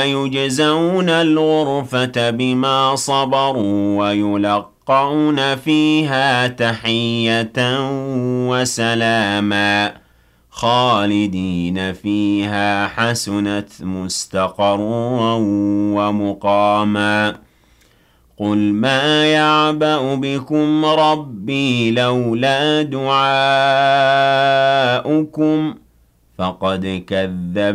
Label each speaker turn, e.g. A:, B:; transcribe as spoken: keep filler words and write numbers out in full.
A: يجزون الغرفة بما صبروا ويلقون فيها تحية وسلاما خالدين فيها حسنت مستقرا ومقاما قل ما يعبأ بكم ربي لولا دعاؤكم فقد كذب